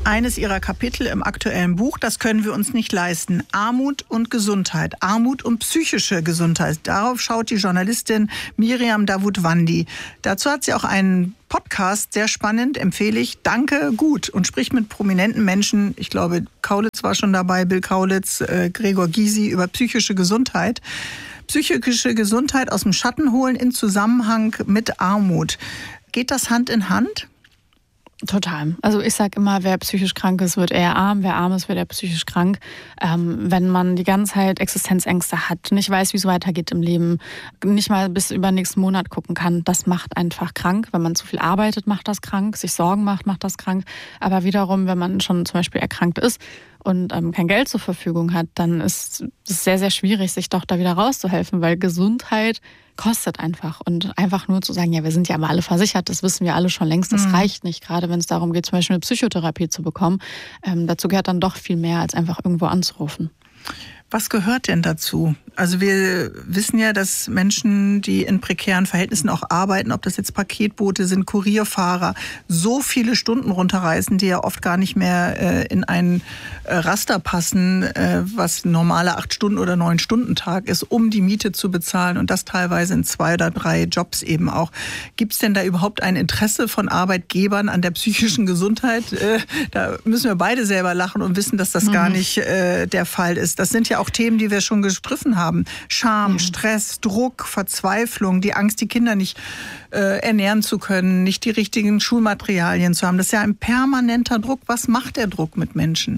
eines Ihrer Kapitel im aktuellen Buch, das können wir uns nicht leisten. Armut und Gesundheit, Armut und psychische Gesundheit. Darauf schaut die Journalistin Miriam Davutwandi. Dazu hat sie auch einen Podcast, sehr spannend, empfehle ich. Danke, gut. Und spricht mit prominenten Menschen. Ich glaube, Kaulitz war schon dabei, Bill Kaulitz, Gregor Gysi, über psychische Gesundheit. Psychische Gesundheit aus dem Schatten holen in Zusammenhang mit Armut. Geht das Hand in Hand? Total. Also ich sage immer, wer psychisch krank ist, wird eher arm. Wer arm ist, wird eher psychisch krank. Wenn man die ganze Zeit Existenzängste hat, nicht weiß, wie es weitergeht im Leben, nicht mal bis über den nächsten Monat gucken kann, das macht einfach krank. Wenn man zu viel arbeitet, macht das krank. Sich Sorgen macht das krank. Aber wiederum, wenn man schon zum Beispiel erkrankt ist und kein Geld zur Verfügung hat, dann ist es sehr, sehr schwierig, sich doch da wieder rauszuhelfen, weil Gesundheit kostet einfach. Und einfach nur zu sagen, ja, wir sind ja aber alle versichert, das wissen wir alle schon längst, das reicht nicht, gerade wenn es darum geht, zum Beispiel eine Psychotherapie zu bekommen. Dazu gehört dann doch viel mehr, als einfach irgendwo anzurufen. Was gehört denn dazu? Also wir wissen ja, dass Menschen, die in prekären Verhältnissen auch arbeiten, ob das jetzt Paketboote sind, Kurierfahrer, so viele Stunden runterreißen, die ja oft gar nicht mehr in ein Raster passen, was ein normaler 8- oder 9-Stunden-Tag ist, um die Miete zu bezahlen und das teilweise in 2 oder 3 Jobs eben auch. Gibt es denn da überhaupt ein Interesse von Arbeitgebern an der psychischen Gesundheit? Da müssen wir beide selber lachen und wissen, dass das gar nicht der Fall ist. Das sind ja auch Themen, die wir schon gestriffen haben. Scham, Stress, Druck, Verzweiflung, die Angst, die Kinder nicht ernähren zu können, nicht die richtigen Schulmaterialien zu haben. Das ist ja ein permanenter Druck. Was macht der Druck mit Menschen?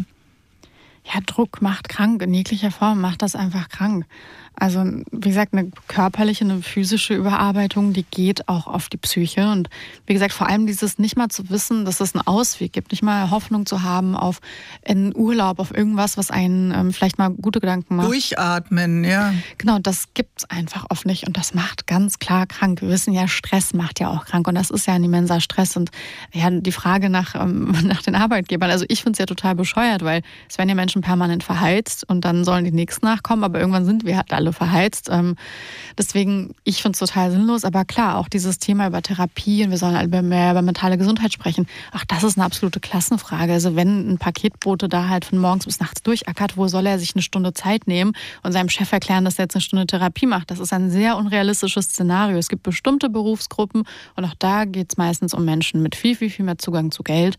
Ja, Druck macht krank. In jeglicher Form macht das einfach krank. Also, wie gesagt, eine körperliche, eine physische Überarbeitung, die geht auch auf die Psyche. Und wie gesagt, vor allem dieses nicht mal zu wissen, dass es einen Ausweg gibt, nicht mal Hoffnung zu haben auf einen Urlaub, auf irgendwas, was einen vielleicht mal gute Gedanken macht. Durchatmen, ja. Genau, das gibt's einfach oft nicht und das macht ganz klar krank. Wir wissen ja, Stress macht ja auch krank und das ist ja ein immenser Stress. Und ja, die Frage nach den Arbeitgebern, also ich finde es ja total bescheuert, weil es werden ja Menschen permanent verheizt und dann sollen die Nächsten nachkommen, aber irgendwann sind wir halt alle verheizt. Deswegen, ich finde es total sinnlos, aber klar, auch dieses Thema über Therapie und wir sollen alle mehr über mentale Gesundheit sprechen, ach, das ist eine absolute Klassenfrage. Also wenn ein Paketbote da halt von morgens bis nachts durchackert, wo soll er sich eine Stunde Zeit nehmen und seinem Chef erklären, dass er jetzt eine Stunde Therapie macht? Das ist ein sehr unrealistisches Szenario. Es gibt bestimmte Berufsgruppen und auch da geht es meistens um Menschen mit viel, viel, viel mehr Zugang zu Geld,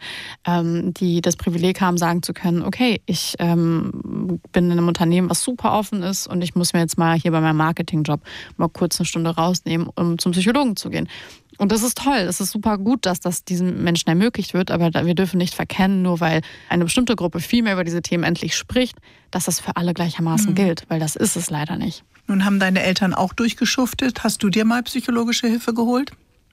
die das Privileg haben, sagen zu können, okay, ich bin in einem Unternehmen, was super offen ist und ich muss mir jetzt mal hier bei meinem Marketingjob mal kurz eine Stunde rausnehmen, um zum Psychologen zu gehen. Und das ist toll, es ist super gut, dass das diesen Menschen ermöglicht wird, aber wir dürfen nicht verkennen, nur weil eine bestimmte Gruppe viel mehr über diese Themen endlich spricht, dass das für alle gleichermaßen gilt, weil das ist es leider nicht. Nun haben deine Eltern auch durchgeschuftet. Hast du dir mal psychologische Hilfe geholt?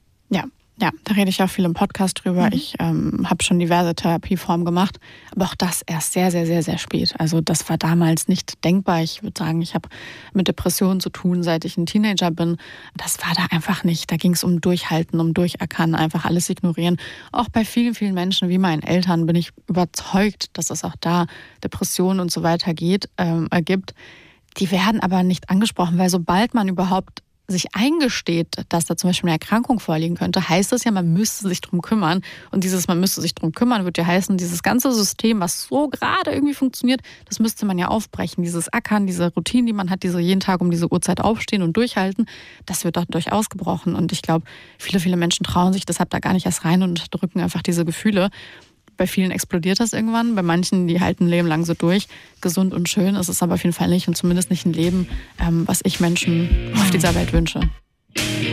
Ja, da rede ich auch viel im Podcast drüber. Ich habe schon diverse Therapieformen gemacht, aber auch das erst sehr, sehr, sehr, sehr spät. Also das war damals nicht denkbar. Ich würde sagen, ich habe mit Depressionen zu tun, seit ich ein Teenager bin. Das war da einfach nicht. Da ging es um Durchhalten, um Durchackern, einfach alles ignorieren. Auch bei vielen, vielen Menschen wie meinen Eltern bin ich überzeugt, dass es auch da Depressionen und so weiter gibt. Die werden aber nicht angesprochen, weil sobald man überhaupt sich eingesteht, dass da zum Beispiel eine Erkrankung vorliegen könnte, heißt das ja, man müsste sich drum kümmern. Und dieses man müsste sich drum kümmern wird ja heißen, dieses ganze System, was so gerade irgendwie funktioniert, das müsste man ja aufbrechen. Dieses Ackern, diese Routine, die man hat, diese jeden Tag um diese Uhrzeit aufstehen und durchhalten, das wird dadurch ausgebrochen. Und ich glaube, viele, viele Menschen trauen sich deshalb da gar nicht erst rein und drücken einfach diese Gefühle. Bei vielen explodiert das irgendwann, bei manchen, die halten ein Leben lang so durch. Gesund und schön ist es aber auf jeden Fall nicht und zumindest nicht ein Leben, was ich Menschen auf dieser Welt wünsche.